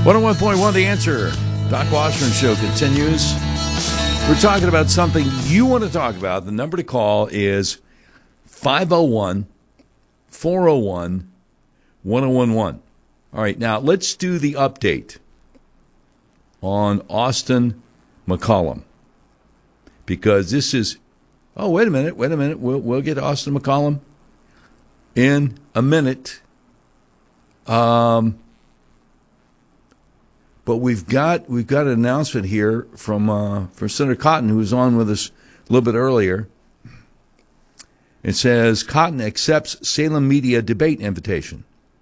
101.1 The Answer. Doc Washburn Show continues. We're talking about something you want to talk about. The number to call is 501-401-1011. All right, now let's do the update on Austin McCollum. Because this is... Oh, wait a minute. We'll get Austin McCollum in a minute. But we've got an announcement here from Senator Cotton, who was on with us a little bit earlier. It says, Cotton accepts Salem media debate invitation.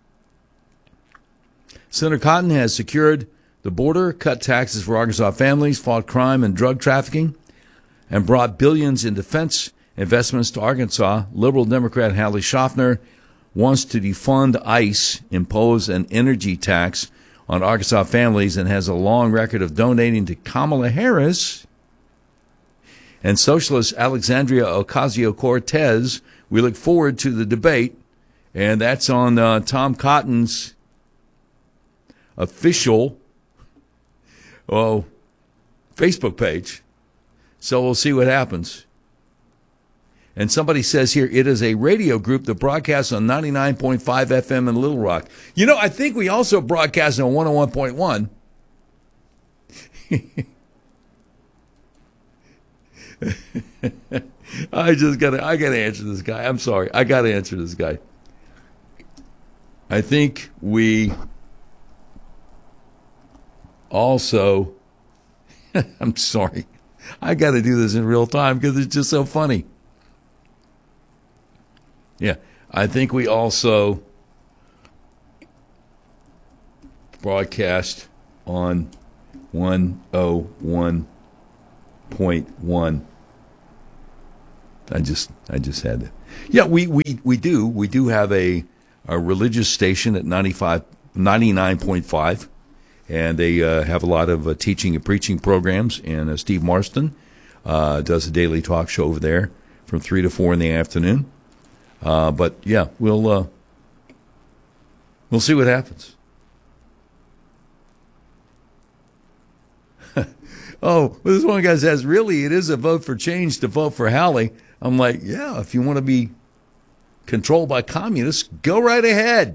Senator Cotton has secured the border, cut taxes for Arkansas families, fought crime and drug trafficking, and brought billions in defense investments to Arkansas. Liberal Democrat Hallie Schaffner wants to defund ICE, impose an energy tax on Arkansas families, and has a long record of donating to Kamala Harris. And socialist Alexandria Ocasio-Cortez. We look forward to the debate, and that's on Tom Cotton's official Facebook page. So we'll see what happens. And somebody says here, it is a radio group that broadcasts on 99.5 FM in Little Rock. You know, I think we also broadcast on 101.1. I gotta answer this guy. I'm sorry. I gotta answer this guy. I think we also, I'm sorry. I got to do this in real time because it's just so funny. Yeah, I think we also broadcast on 101.1. I just had to. Yeah, we do. We do have a religious station at 99.5. And they have a lot of teaching and preaching programs. And Steve Marston does a daily talk show over there from 3 to 4 in the afternoon. But, yeah, we'll see what happens. This one guy says, really, it is a vote for change to vote for Hallie. I'm like, yeah, if you want to be controlled by communists, go right ahead.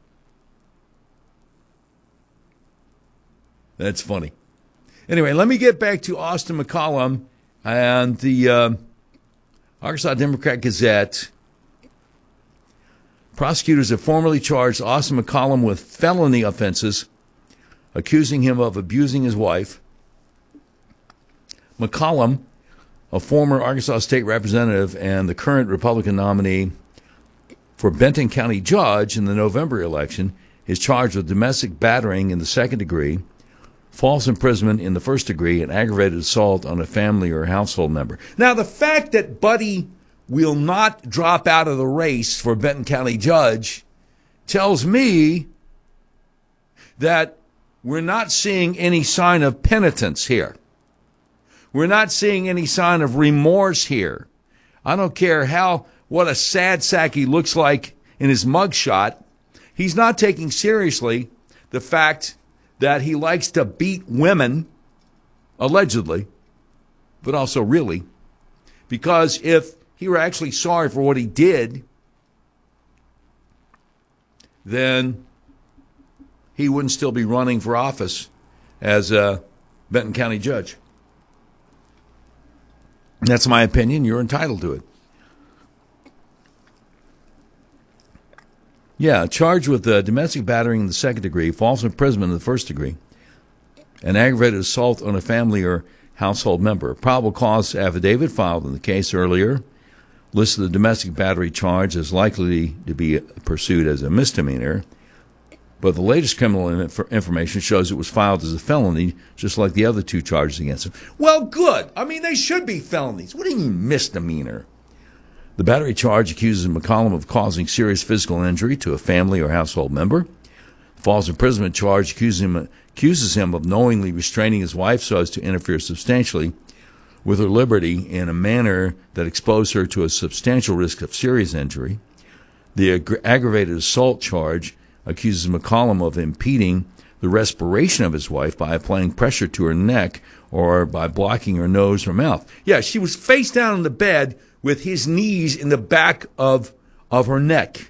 That's funny. Anyway, let me get back to Austin McCollum and the Arkansas Democrat-Gazette. Prosecutors have formally charged Austin McCollum with felony offenses, accusing him of abusing his wife. McCollum, a former Arkansas state representative and the current Republican nominee for Benton County judge in the November election, is charged with domestic battering in the second degree, false imprisonment in the first degree, and aggravated assault on a family or household member. Now, the fact that Buddy will not drop out of the race for Benton County judge tells me that we're not seeing any sign of penitence here. We're not seeing any sign of remorse here. I don't care what a sad sack he looks like in his mugshot. He's not taking seriously the fact that he likes to beat women, allegedly, but also really, because if he were actually sorry for what he did, then he wouldn't still be running for office as a Benton County judge. That's my opinion. You're entitled to it. Yeah, charged with domestic battering in the second degree, false imprisonment in the first degree, and aggravated assault on a family or household member. A probable cause affidavit filed in the case earlier listed the domestic battery charge as likely to be pursued as a misdemeanor, but the latest criminal information shows it was filed as a felony, just like the other two charges against him. Well, good. I mean, they should be felonies. What do you mean misdemeanor? The battery charge accuses McCollum of causing serious physical injury to a family or household member. The false imprisonment charge accuses him of knowingly restraining his wife so as to interfere substantially with her liberty in a manner that exposed her to a substantial risk of serious injury. The aggravated assault charge accuses McCollum of impeding the respiration of his wife by applying pressure to her neck or by blocking her nose or mouth. Yeah, she was face down in the bed with his knees in the back of her neck.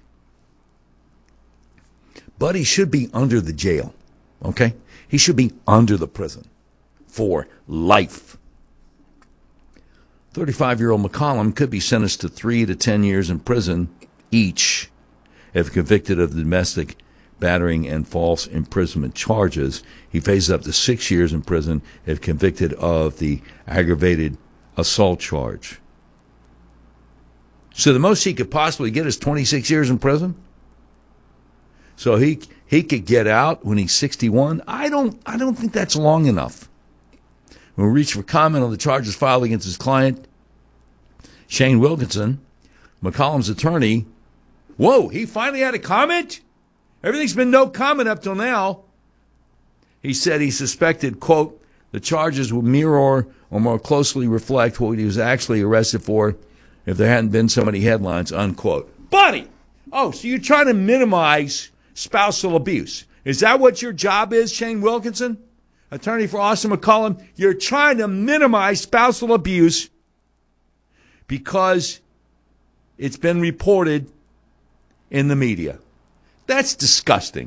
Buddy should be under the jail, okay? He should be under the prison for life. 35-year-old McCollum could be sentenced to 3 to 10 years in prison each if convicted of domestic battering and false imprisonment charges. He faces up to 6 years in prison if convicted of the aggravated assault charge. So the most he could possibly get is 26 years in prison? So he could get out when he's 61? I don't think that's long enough. When we reach for comment on the charges filed against his client, Shane Wilkinson, McCollum's attorney, whoa, he finally had a comment? Everything's been no comment up till now. He said he suspected, quote, the charges would mirror or more closely reflect what he was actually arrested for if there hadn't been so many headlines, unquote. Buddy! Oh, so you're trying to minimize spousal abuse. Is that what your job is, Shane Wilkinson? Attorney for Austin McCollum, you're trying to minimize spousal abuse because it's been reported in the media. That's disgusting.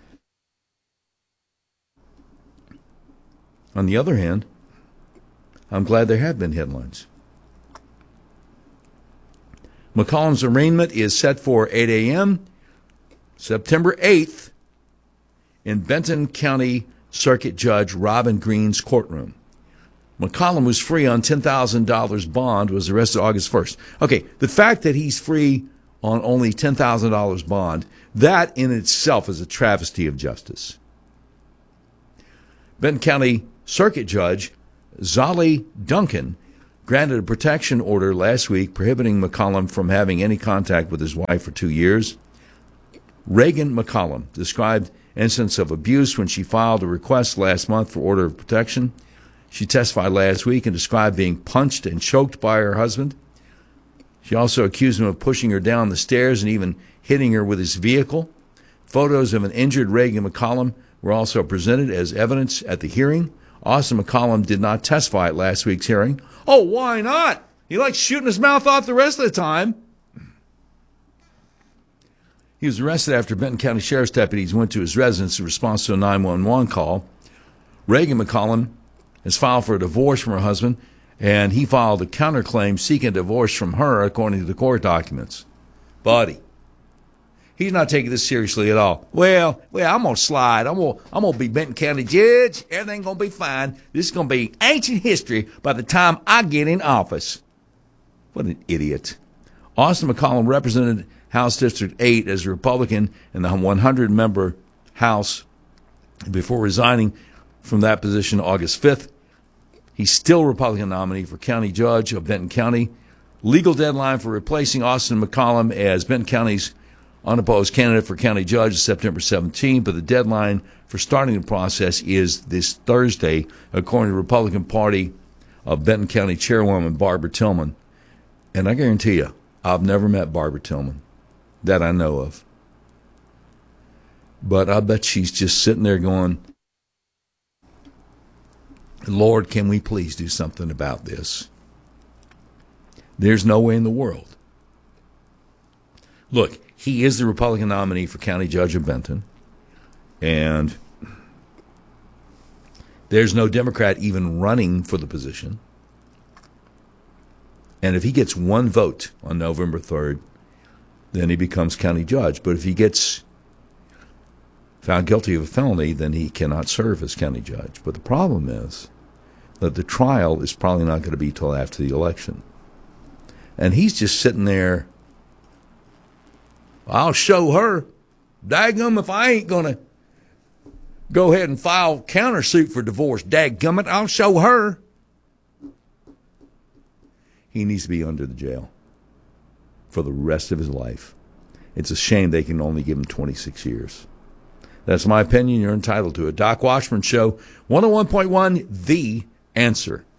On the other hand, I'm glad there have been headlines. McCollum's arraignment is set for 8 a.m. September 8th in Benton County Circuit Judge Robin Green's courtroom. McCollum was free on $10,000 bond, was arrested August 1st. Okay, the fact that he's free on only $10,000 bond, that in itself is a travesty of justice. Benton County Circuit Judge Zolly Duncan granted a protection order last week prohibiting McCollum from having any contact with his wife for 2 years. Reagan McCollum described incidents of abuse when she filed a request last month for order of protection. She testified last week and described being punched and choked by her husband. She also accused him of pushing her down the stairs and even hitting her with his vehicle. Photos of an injured Reagan McCollum were also presented as evidence at the hearing. Austin McCollum did not testify at last week's hearing. Oh, why not? He likes shooting his mouth off the rest of the time. He was arrested after Benton County Sheriff's deputies went to his residence in response to a 911 call. Reagan McCollum has filed for a divorce from her husband, and he filed a counterclaim seeking a divorce from her, according to the court documents. Buddy, he's not taking this seriously at all. Well, I'm going to slide. I'm going to be Benton County judge. Everything's going to be fine. This is going to be ancient history by the time I get in office. What an idiot. Austin McCollum represented House District 8 as a Republican in the 100-member House before resigning from that position August 5th. He's still a Republican nominee for county judge of Benton County. Legal deadline for replacing Austin McCollum as Benton County's unopposed candidate for county judge is September 17th, but the deadline for starting the process is this Thursday, according to the Republican Party of Benton County Chairwoman Barbara Tillman. And I guarantee you, I've never met Barbara Tillman that I know of. But I bet she's just sitting there going, Lord, can we please do something about this? There's no way in the world. Look, he is the Republican nominee for county judge of Benton, and there's no Democrat even running for the position. And if he gets one vote on November 3rd, then he becomes county judge. But if he gets found guilty of a felony, then he cannot serve as county judge. But the problem is that the trial is probably not going to be till after the election. And he's just sitting there, I'll show her. Daggum, if I ain't going to go ahead and file countersuit for divorce, dadgummit, I'll show her. He needs to be under the jail for the rest of his life. It's a shame they can only give him 26 years. That's my opinion. You're entitled to it. Doc Washburn Show, 101.1, The Answer.